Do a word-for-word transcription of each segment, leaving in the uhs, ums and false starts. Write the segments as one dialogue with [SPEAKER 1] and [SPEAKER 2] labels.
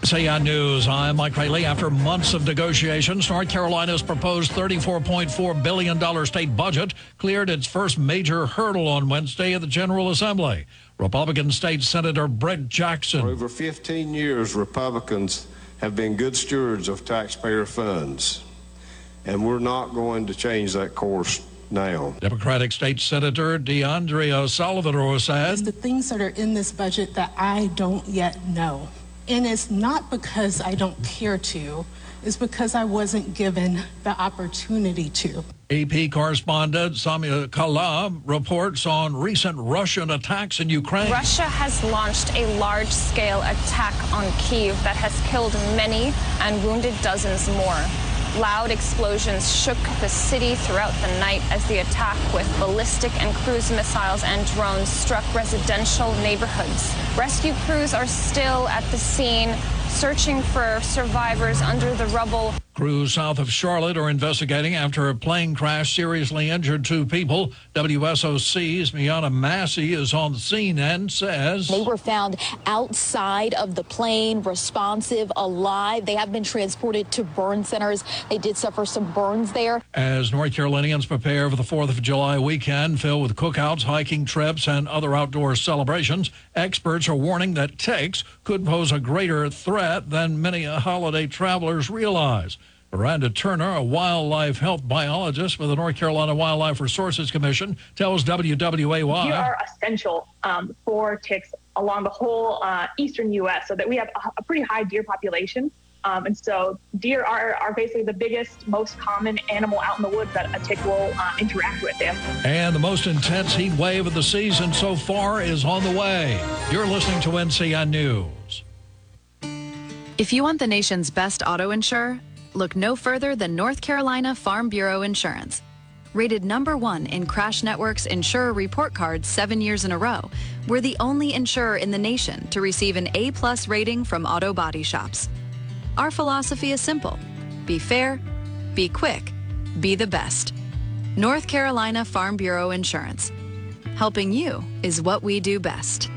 [SPEAKER 1] C N News, I'm Mike Rayleigh. After months of negotiations, North Carolina's proposed thirty-four point four billion dollars state budget cleared its first major hurdle on Wednesday at the General Assembly. Republican State Senator Brett Jackson.
[SPEAKER 2] For over fifteen years, Republicans have been good stewards of taxpayer funds, and we're not going to change that course now.
[SPEAKER 1] Democratic State Senator DeAndrea Salvador said,
[SPEAKER 3] "It's the things that are in this budget that I don't yet know. And it's not because I don't care to, it's because I wasn't given the opportunity to."
[SPEAKER 1] A P correspondent Samia Kala reports on recent Russian attacks in Ukraine.
[SPEAKER 4] Russia has launched a large-scale attack on Kyiv that has killed many and wounded dozens more. Loud explosions shook the city throughout the night as the attack with ballistic and cruise missiles and drones struck residential neighborhoods. Rescue crews are still at the scene, searching for survivors under the rubble.
[SPEAKER 1] Crews south of Charlotte are investigating after a plane crash seriously injured two people. W S O C's Miana Massey is on the scene and says
[SPEAKER 5] they were found outside of the plane, responsive, alive. They have been transported to burn centers. They did suffer some burns there.
[SPEAKER 1] As North Carolinians prepare for the fourth of July weekend filled with cookouts, hiking trips, and other outdoor celebrations, experts are warning that ticks could pose a greater threat than many holiday travelers realize. Miranda Turner, a wildlife health biologist with the North Carolina Wildlife Resources Commission, tells W W A Y.
[SPEAKER 6] Deer are essential um, for ticks along the whole uh, eastern U S so that we have a, a pretty high deer population. Um, and so deer are, are basically the biggest, most common animal out in the woods that a tick will uh, interact with. Them.
[SPEAKER 1] And the most intense heat wave of the season so far is on the way. You're listening to N C N News.
[SPEAKER 7] If you want the nation's best auto insurer, look no further than North Carolina Farm Bureau Insurance. Rated number one in Crash Network's Insurer Report Card seven years in a row, we're the only insurer in the nation to receive an A-plus rating from auto body shops. Our philosophy is simple. Be fair, be quick, be the best. North Carolina Farm Bureau Insurance. Helping you is what we do best.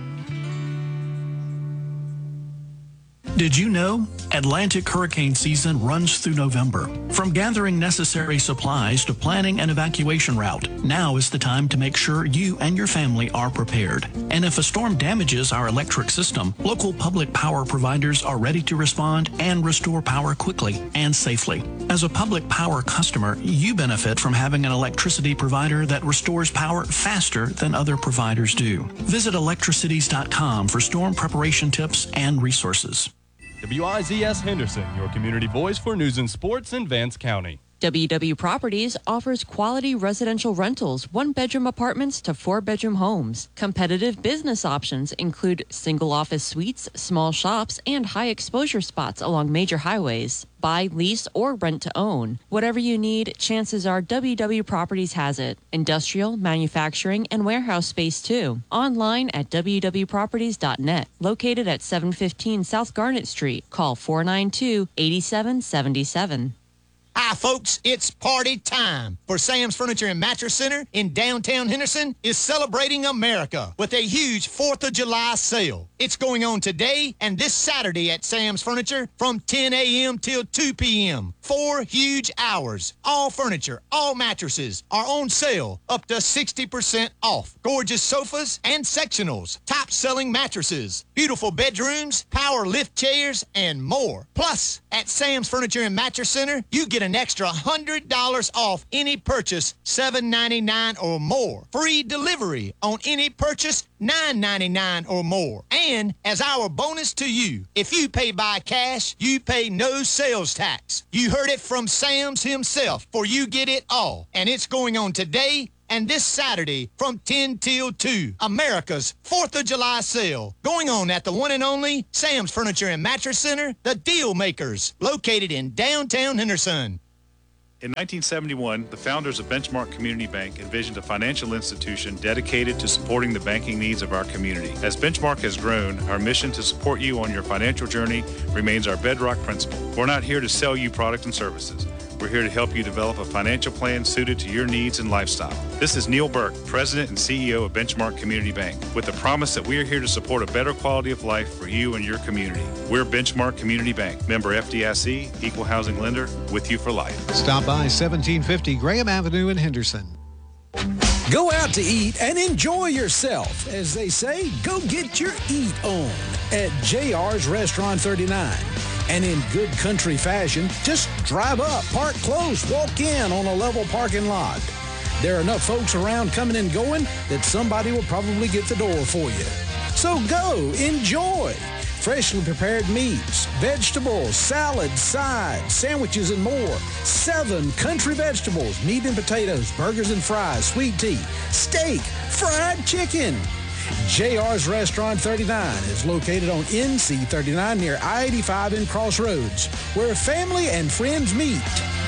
[SPEAKER 8] Did you know Atlantic hurricane season runs through November? From gathering necessary supplies to planning an evacuation route, now is the time to make sure you and your family are prepared. And if a storm damages our electric system, local public power providers are ready to respond and restore power quickly and safely. As a public power customer, you benefit from having an electricity provider that restores power faster than other providers do. Visit electricities dot com for storm preparation tips and resources.
[SPEAKER 9] W I Z S Henderson, your community voice for news and sports in Vance County.
[SPEAKER 10] W W Properties offers quality residential rentals, one-bedroom apartments to four-bedroom homes. Competitive business options include single office suites, small shops, and high-exposure spots along major highways. Buy, lease, or rent to own. Whatever you need, chances are W W Properties has it. Industrial, manufacturing, and warehouse space too. Online at w w properties dot net. Located at seven fifteen South Garnet Street. Call four nine two, eight seven seven seven.
[SPEAKER 11] Hi, folks. It's party time. For Sam's Furniture and Mattress Center in downtown Henderson is celebrating America with a huge fourth of July sale. It's going on today and this Saturday at Sam's Furniture from ten a m till two p m Four huge hours. All furniture, all mattresses are on sale up to sixty percent off. Gorgeous sofas and sectionals, top-selling mattresses, beautiful bedrooms, power lift chairs, and more. Plus, at Sam's Furniture and Mattress Center, you get an extra one hundred dollars off any purchase seven ninety-nine or more. Free delivery on any purchase nine ninety-nine or more. And as our bonus to you, if you pay by cash, you pay no sales tax. You heard it from Sam's himself, for you get it all. And it's going on today and this Saturday from ten till two. America's fourth of July sale. Going on at the one and only Sam's Furniture and Mattress Center, the Deal Makers, located in downtown Henderson.
[SPEAKER 12] In nineteen seventy-one, the founders of Benchmark Community Bank envisioned a financial institution dedicated to supporting the banking needs of our community. As Benchmark has grown, our mission to support you on your financial journey remains our bedrock principle. We're not here to sell you products and services. We're here to help you develop a financial plan suited to your needs and lifestyle. This is Neil Burke, President and C E O of Benchmark Community Bank, with the promise that we are here to support a better quality of life for you and your community. We're Benchmark Community Bank, member F D I C, equal housing lender, with you for life.
[SPEAKER 13] Stop by seventeen fifty Graham Avenue in Henderson.
[SPEAKER 14] Go out to eat and enjoy yourself. As they say, go get your eat on at J R's Restaurant thirty-nine. And in good country fashion, just drive up, park close, walk in on a level parking lot. There are enough folks around coming and going that somebody will probably get the door for you. So go, enjoy. Freshly prepared meats, vegetables, salads, sides, sandwiches, and more. Seven country vegetables, meat and potatoes, burgers and fries, sweet tea, steak, fried chicken. J R's Restaurant thirty-nine is located on N C thirty-nine near I eighty-five in Crossroads, where family and friends meet.